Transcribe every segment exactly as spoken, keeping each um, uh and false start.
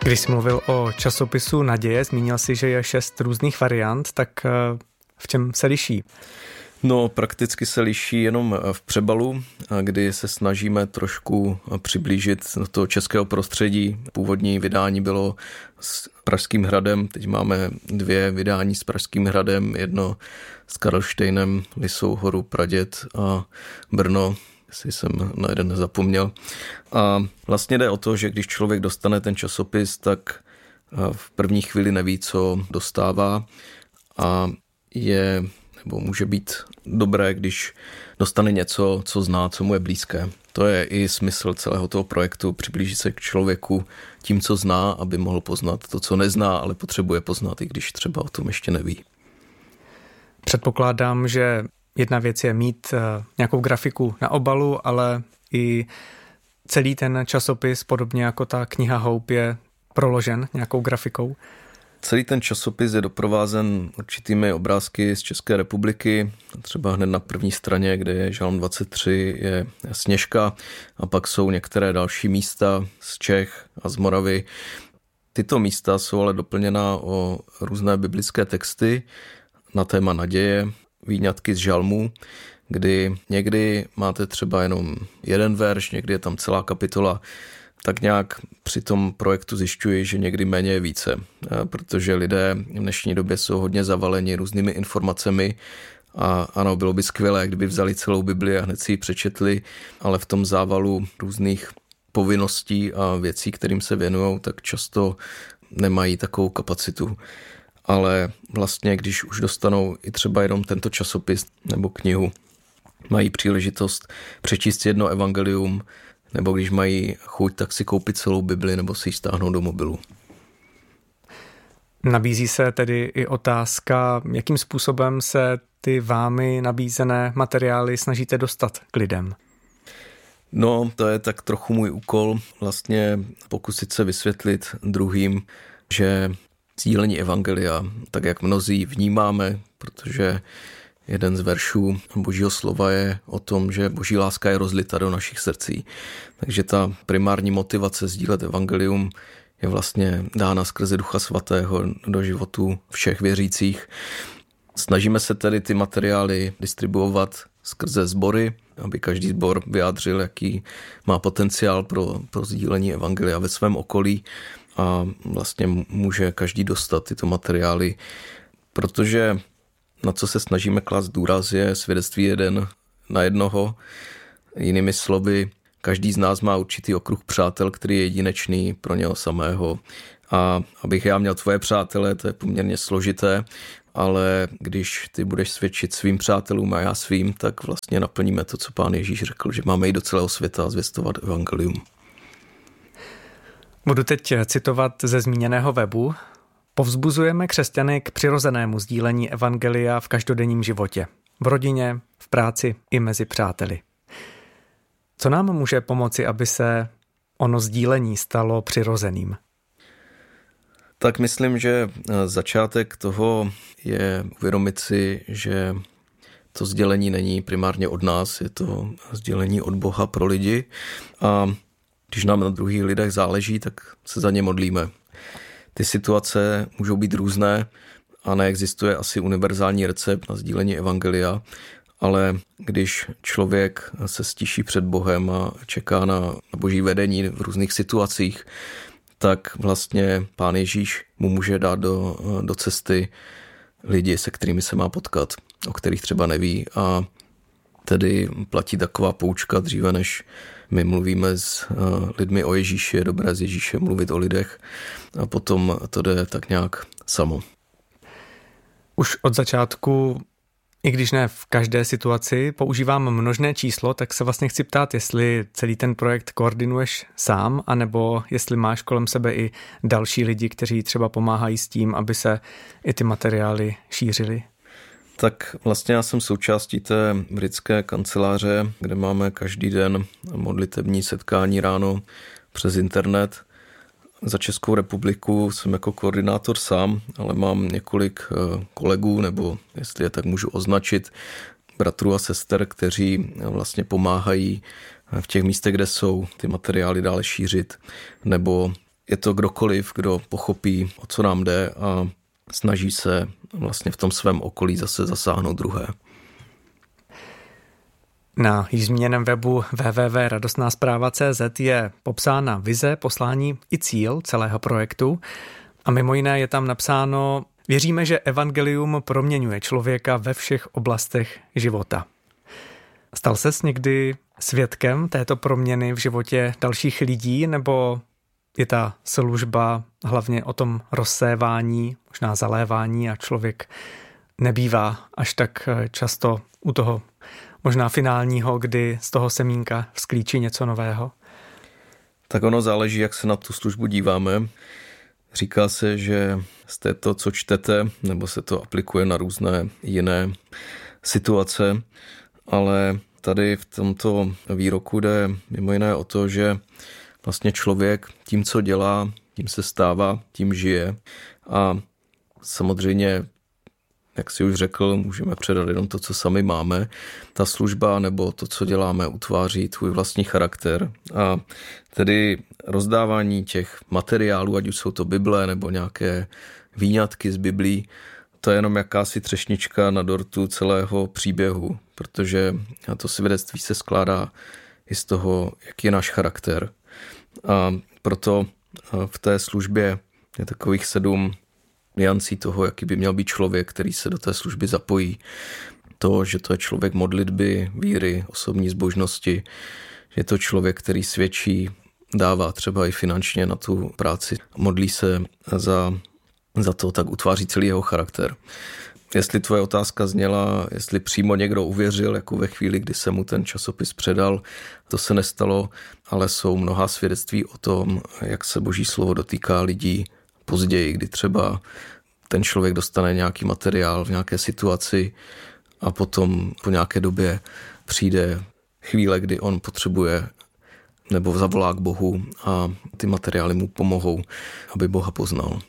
Když jsi mluvil o časopisu Naděje, zmínil jsi, že je šest různých variant, tak v čem se liší? No, prakticky se liší jenom v přebalu, kdy se snažíme trošku přiblížit do toho českého prostředí. Původní vydání bylo s Pražským hradem, teď máme dvě vydání s Pražským hradem, jedno s Karlštejnem, Lysou horu, Praděd a Brno, jestli jsem na jeden nezapomněl. A vlastně jde o to, že když člověk dostane ten časopis, tak v první chvíli neví, co dostává a je... nebo může být dobré, když dostane něco, co zná, co mu je blízké. To je i smysl celého toho projektu, přiblížit se k člověku tím, co zná, aby mohl poznat to, co nezná, ale potřebuje poznat, i když třeba o tom ještě neví. Předpokládám, že jedna věc je mít nějakou grafiku na obalu, ale i celý ten časopis, podobně jako ta kniha Houp, je proložen nějakou grafikou. Celý ten časopis je doprovázen určitými obrázky z České republiky. Třeba hned na první straně, kde je Žalm dvacet tři, je Sněžka a pak jsou některé další místa z Čech a z Moravy. Tyto místa jsou ale doplněná o různé biblické texty na téma naděje, výňatky z žalmů, kdy někdy máte třeba jenom jeden verš, někdy je tam celá kapitola. Tak nějak při tom projektu zjišťuji, že někdy méně je více, protože lidé v dnešní době jsou hodně zavaleni různými informacemi a ano, bylo by skvělé, kdyby vzali celou Bibli a hned si ji přečetli, ale v tom závalu různých povinností a věcí, kterým se věnují, tak často nemají takovou kapacitu. Ale vlastně, když už dostanou i třeba jenom tento časopis nebo knihu, mají příležitost přečíst jedno evangelium, nebo když mají chuť, tak si koupit celou Bibli nebo si ji stáhnout do mobilu. Nabízí se tedy i otázka, jakým způsobem se ty vámi nabízené materiály snažíte dostat k lidem? No, to je tak trochu můj úkol, vlastně pokusit se vysvětlit druhým, že sdílení evangelia, tak jak mnozí vnímáme, protože jeden z veršů Božího slova je o tom, že Boží láska je rozlita do našich srdcí. Takže ta primární motivace sdílet evangelium je vlastně dána skrze Ducha Svatého do životu všech věřících. Snažíme se tedy ty materiály distribuovat skrze sbory, aby každý sbor vyjádřil, jaký má potenciál pro, pro sdílení evangelia ve svém okolí a vlastně může každý dostat tyto materiály, protože na co se snažíme klást důraz je svědectví jeden na jednoho. Jinými slovy, každý z nás má určitý okruh přátel, který je jedinečný pro něho samého. A abych já měl tvoje přátele, to je poměrně složité, ale když ty budeš svědčit svým přátelům a já svým, tak vlastně naplníme to, co Pán Ježíš řekl, že máme jít do celého světa a zvěstovat evangelium. Budu teď citovat ze zmíněného webu. Povzbuzujeme křesťany k přirozenému sdílení evangelia v každodenním životě, v rodině, v práci i mezi přáteli. Co nám může pomoci, aby se ono sdílení stalo přirozeným? Tak myslím, že začátek toho je uvědomit si, že to sdělení není primárně od nás, je to sdělení od Boha pro lidi a když nám na druhých lidech záleží, tak se za ně modlíme. Ty situace můžou být různé a neexistuje asi univerzální recept na sdílení evangelia, ale když člověk se stiší před Bohem a čeká na Boží vedení v různých situacích, tak vlastně Pán Ježíš mu může dát do, do cesty lidi, se kterými se má potkat, o kterých třeba neví a tedy platí taková poučka dříve, než my mluvíme s lidmi o Ježíši, je dobré s Ježíšem mluvit o lidech a potom to jde tak nějak samo. Už od začátku, i když ne v každé situaci, používám množné číslo, tak se vlastně chci ptát, jestli celý ten projekt koordinuješ sám, anebo jestli máš kolem sebe i další lidi, kteří třeba pomáhají s tím, aby se i ty materiály šířily. Tak vlastně já jsem součástí té britské kanceláře, kde máme každý den modlitební setkání ráno přes internet. Za Českou republiku jsem jako koordinátor sám, ale mám několik kolegů, nebo jestli je tak můžu označit, bratrů a sester, kteří vlastně pomáhají v těch místech, kde jsou ty materiály dále šířit, nebo je to kdokoliv, kdo pochopí, o co nám jde a snaží se vlastně v tom svém okolí zase zasáhnout druhé. Na již zmíněném webu w w w tečka radostná zpráva tečka c z je popsána vize, poslání i cíl celého projektu a mimo jiné je tam napsáno: věříme, že evangelium proměňuje člověka ve všech oblastech života. Stal ses někdy svědkem této proměny v životě dalších lidí, nebo je ta služba hlavně o tom rozsévání, možná zalévání a člověk nebývá až tak často u toho možná finálního, kdy z toho semínka vzklíčí něco nového? Tak ono záleží, jak se na tu službu díváme. Říká se, že jste to, co čtete, nebo se to aplikuje na různé jiné situace, ale tady v tomto výroku jde mimo jiné o to, že vlastně člověk tím, co dělá, tím se stává, tím žije a samozřejmě, jak si už řekl, můžeme předat jenom to, co sami máme. Ta služba nebo to, co děláme, utváří tvůj vlastní charakter. A tedy rozdávání těch materiálů, ať už jsou to Bible nebo nějaké výňatky z Biblí, to je jenom jakási třešnička na dortu celého příběhu, protože to svědectví se skládá i z toho, jaký je náš charakter. A proto v té službě je takových sedm niancí toho, jaký by měl být člověk, který se do té služby zapojí. To, že to je člověk modlitby, víry, osobní zbožnosti, že je to člověk, který svědčí, dává třeba i finančně na tu práci, modlí se za, za to, tak utváří celý jeho charakter. Jestli tvoje otázka zněla, jestli přímo někdo uvěřil, jako ve chvíli, kdy se mu ten časopis předal, to se nestalo, ale jsou mnohá svědectví o tom, jak se Boží slovo dotýká lidí později, kdy třeba ten člověk dostane nějaký materiál v nějaké situaci a potom po nějaké době přijde chvíle, kdy on potřebuje nebo zavolá k Bohu a ty materiály mu pomohou, aby Boha poznal.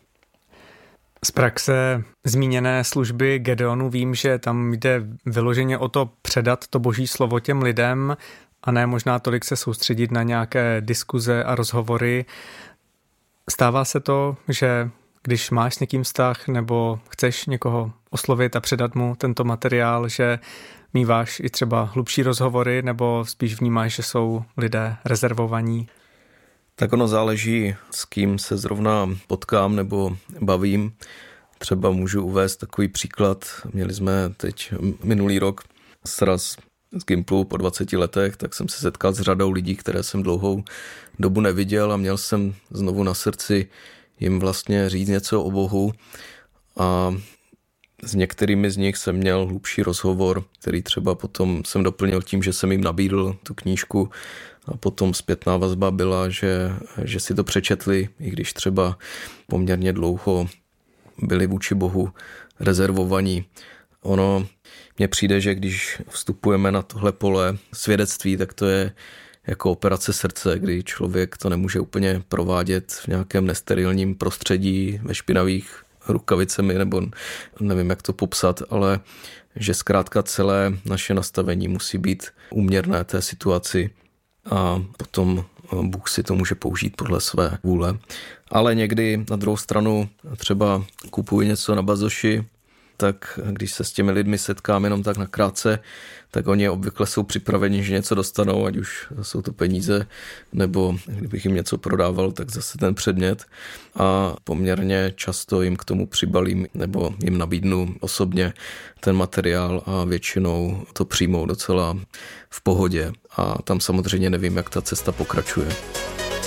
Z praxe zmíněné služby Gedeonu vím, že tam jde vyloženě o to předat to Boží slovo těm lidem a ne možná tolik se soustředit na nějaké diskuze a rozhovory. Stává se to, že když máš s někým vztah nebo chceš někoho oslovit a předat mu tento materiál, že míváš i třeba hlubší rozhovory nebo spíš vnímáš, že jsou lidé rezervovaní? Tak ono záleží, s kým se zrovna potkám nebo bavím. Třeba můžu uvést takový příklad. Měli jsme teď minulý rok sraz z Gimplu po dvaceti letech, tak jsem se setkal s řadou lidí, které jsem dlouhou dobu neviděl a měl jsem znovu na srdci jim vlastně říct něco o Bohu a s některými z nich jsem měl hlubší rozhovor, který třeba potom jsem doplnil tím, že jsem jim nabídl tu knížku a potom zpětná vazba byla, že, že si to přečetli, i když třeba poměrně dlouho byli vůči Bohu rezervovaní. Ono mně přijde, že když vstupujeme na tohle pole svědectví, tak to je jako operace srdce, kdy člověk to nemůže úplně provádět v nějakém nesterilním prostředí, ve špinavých rukavicemi, nebo nevím, jak to popsat, ale že zkrátka celé naše nastavení musí být úměrné té situaci a potom Bůh si to může použít podle své vůle. Ale někdy na druhou stranu třeba kupuji něco na bazoši, tak když se s těmi lidmi setkám jenom tak nakrátce, tak oni obvykle jsou připraveni, že něco dostanou, ať už jsou to peníze, nebo kdybych jim něco prodával, tak zase ten předmět. A poměrně často jim k tomu přibalím nebo jim nabídnu osobně ten materiál a většinou to přijmou docela v pohodě. A tam samozřejmě nevím, jak ta cesta pokračuje.